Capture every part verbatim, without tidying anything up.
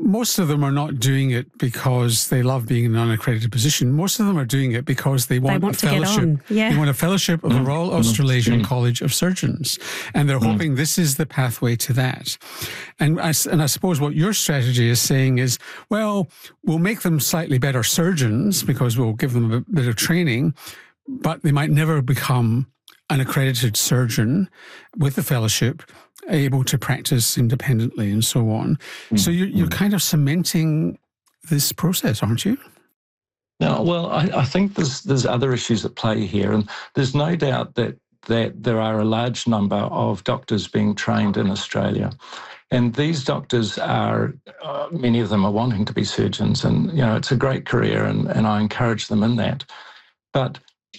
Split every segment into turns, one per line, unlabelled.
most of them are not doing it because they love being in an unaccredited position. Most of them are doing it because they want,
they want
a fellowship.
Yeah.
They want a fellowship of
mm.
the Royal Australasian
mm.
College of Surgeons. And they're
mm.
hoping this is the pathway to that. And I, and I suppose what your strategy is saying is, well, we'll make them slightly better surgeons because we'll give them a bit of training, but they might never become an accredited surgeon with the fellowship, able to practice independently and so on. Mm. So you're, you're kind of cementing this process, aren't you?
No, well, I, I think there's there's other issues at play here, and there's no doubt that that there are a large number of doctors being trained in Australia. And these doctors are, uh, many of them are wanting to be surgeons, and, you know, it's a great career, and, and I encourage them in that. But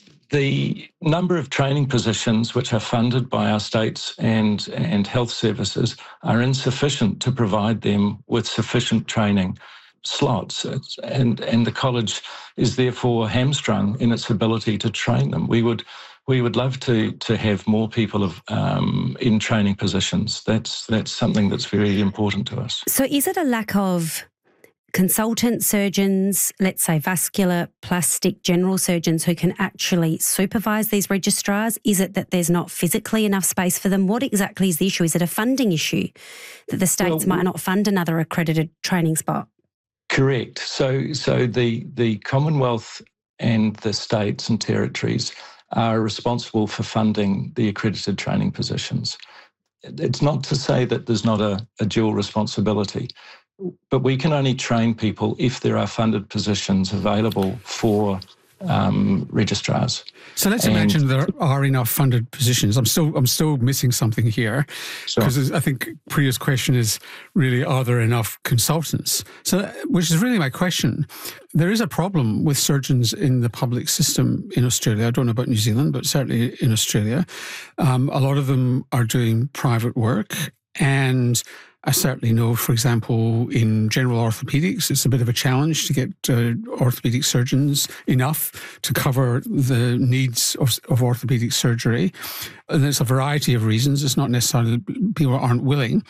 the number of training positions which are funded by our states and, and health services are insufficient to provide them with sufficient training slots. It's, and, and the college is therefore hamstrung in its ability to train them. We would we would love to to have more people of um, in training positions. That's that's something that's very important to us.
So is it a lack of consultant surgeons, let's say vascular, plastic, general surgeons who can actually supervise these registrars? Is it that there's not physically enough space for them? What exactly is the issue? Is it a funding issue that the states well, might not fund another accredited training spot?
Correct. So so the the Commonwealth and the states and territories are responsible for funding the accredited training positions. It's not to say that there's not a, a dual responsibility, but we can only train people if there are funded positions available for um, registrars.
So let's
and
imagine there are enough funded positions. I'm still I'm still missing something here, because
sure.
I think Priya's question is really, are there enough consultants? So, which is really my question. There is a problem with surgeons in the public system in Australia. I don't know about New Zealand, but certainly in Australia. Um, a lot of them are doing private work, and I certainly know, for example, in general orthopaedics, it's a bit of a challenge to get uh, orthopaedic surgeons enough to cover the needs of, of orthopaedic surgery. And there's a variety of reasons. It's not necessarily that people aren't willing.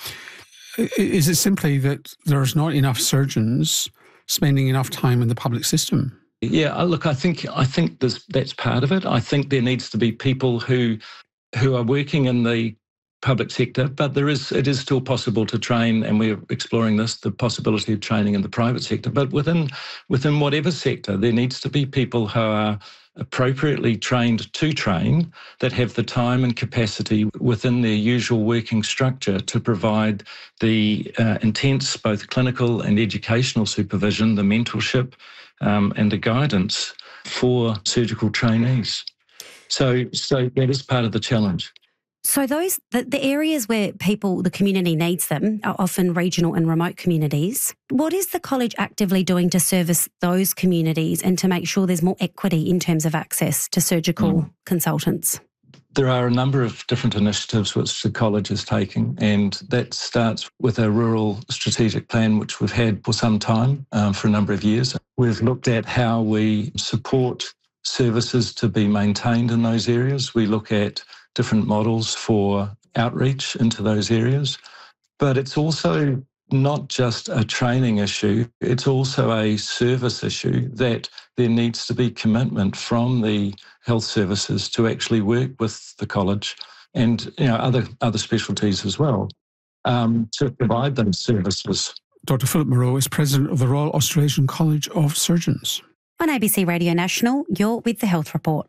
Is it simply that there's not enough surgeons spending enough time in the public system?
Yeah, look, I think I think this, that's part of it. I think there needs to be people who who are working in the public sector, but there is it is still possible to train, and we're exploring this, the possibility of training in the private sector. But within within whatever sector, there needs to be people who are appropriately trained to train, that have the time and capacity within their usual working structure to provide the uh, intense, both clinical and educational supervision, the mentorship um, and the guidance for surgical trainees. So, so that is part of the challenge.
So those the, the areas where people, the community needs them, are often regional and remote communities. What is the college actively doing to service those communities and to make sure there's more equity in terms of access to surgical mm. consultants?
There are a number of different initiatives which the college is taking, and that starts with a rural strategic plan which we've had for some time, um, for a number of years. We've looked at how we support services to be maintained in those areas. We look at different models for outreach into those areas. But it's also not just a training issue, it's also a service issue, that there needs to be commitment from the health services to actually work with the college and, you know, other, other specialties as well, um, to provide those services.
Doctor Philip Moreau is President of the Royal Australasian College of Surgeons.
On A B C Radio National, you're with The Health Report.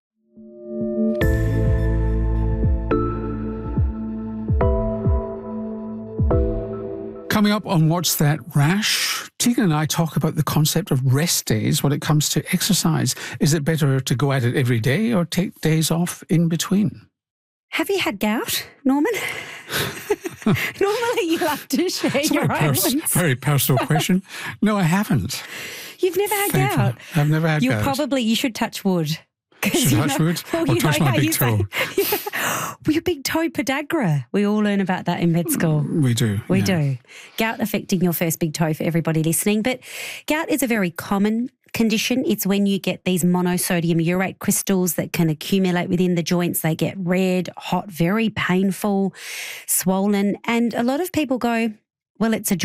Coming up on What's That Rash, Tegan and I talk about the concept of rest days when it comes to exercise. Is it better to go at it every day or take days off in between?
Have you had gout, Norman? Normally you love to share
It's
your
a very,
own
pers-
ones.
very personal question. No, I haven't.
You've never had
Thankfully.
gout?
I've never had
you
gout.
Probably, you should touch wood.
Should
you
touch
know,
wood
well,
or
you
touch
know
my
how
big
you say-
toe?
Yeah. Well, your big toe podagra. We all learn about that in med school.
We do.
We
yeah.
do. Gout affecting your first big toe for everybody listening. But gout is a very common condition. It's when you get these monosodium urate crystals that can accumulate within the joints. They get red, hot, very painful, swollen. And a lot of people go, well, it's a